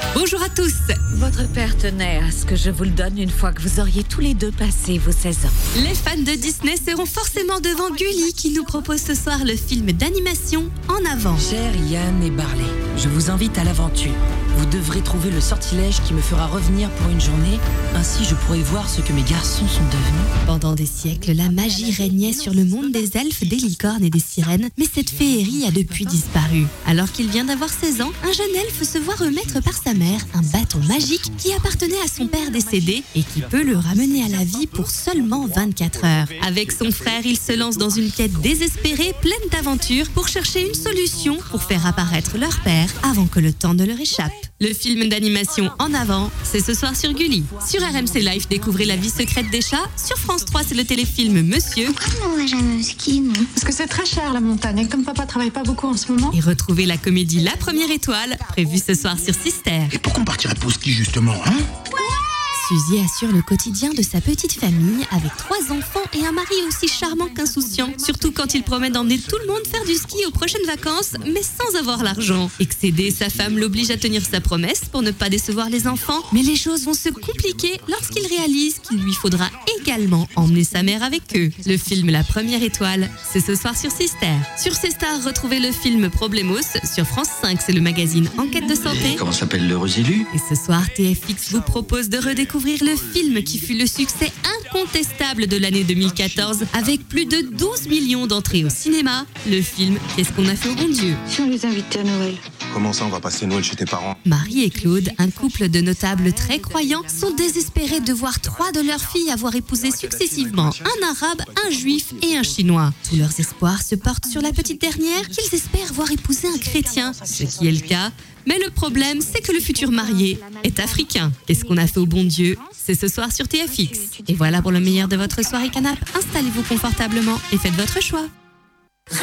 Bonjour à tous. Votre père tenait à ce que je vous le donne une fois que vous auriez tous les deux passé vos 16 ans. Les fans de Disney seront forcément devant Gulli qui nous propose ce soir le film d'animation En avant. Cher Yann et Barley, je vous invite à l'aventure. Vous devrez trouver le sortilège qui me fera revenir pour une journée. Ainsi, je pourrai voir ce que mes garçons sont devenus. Pendant des siècles, la magie régnait sur le monde des elfes, des licornes et des sirènes, mais cette féerie a depuis disparu. Alors qu'il vient d'avoir 16 ans, un jeune elfe se voit remettre par sa mère un bâton magique qui appartenait à son père décédé et qui peut le ramener à la vie pour seulement 24 heures. Avec son frère, il se lance dans une quête désespérée, pleine d'aventures, pour chercher une solution pour faire apparaître leur père avant que le temps ne leur échappe. Le film d'animation En avant, c'est ce soir sur Gulli. Sur RMC Live, découvrez la vie secrète des chats. Sur France 3, c'est le téléfilm Monsieur. Pourquoi on va jamais au ski, non? Parce que c'est très cher la montagne et comme papa travaille pas beaucoup en ce moment. Et retrouvez la comédie La Première Étoile, prévue ce soir sur Sister. Et pourquoi on partirait pas au ski justement, hein? Suzy assure le quotidien de sa petite famille avec 3 enfants et un mari aussi charmant qu'insouciant. Surtout quand il promet d'emmener tout le monde faire du ski aux prochaines vacances, mais sans avoir l'argent. Excédée, sa femme l'oblige à tenir sa promesse pour ne pas décevoir les enfants. Mais les choses vont se compliquer lorsqu'il réalise qu'il lui faudra également emmener sa mère avec eux. Le film La Première Étoile, c'est ce soir sur Sister. Sur C-Star, retrouvez le film Problemos. Sur France 5, c'est le magazine Enquête de santé. Comment s'appelle l'heureux élu? Et ce soir, TFX vous propose de redécouvrir le film qui fut le succès incontestable de l'année 2014 avec plus de 12 millions d'entrées au cinéma. Le film Qu'est-ce qu'on a fait au bon Dieu? Si on les invitait à Noël. Comment ça on va passer Noël chez tes parents? Marie et Claude, un couple de notables très croyants, sont désespérés de voir 3 de leurs filles avoir épousé successivement un arabe, un juif et un chinois. Tous leurs espoirs se portent sur la petite dernière qu'ils espèrent voir épouser un chrétien, ce qui est le cas. Mais le problème, c'est que le futur marié est africain. Qu'est-ce qu'on a fait au bon Dieu? C'est ce soir sur TFX. Et voilà pour le meilleur de votre soirée canap'. Installez-vous confortablement et faites votre choix.